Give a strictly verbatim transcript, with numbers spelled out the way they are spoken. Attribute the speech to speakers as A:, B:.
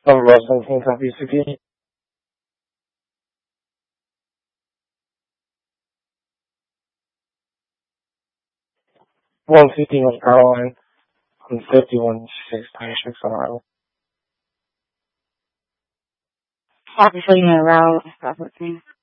A: Number one seventeen, copy C P. one fifty North Caroline, and fifty-one six twenty-six Ohio.
B: Obviously, you know, route, that's what thing.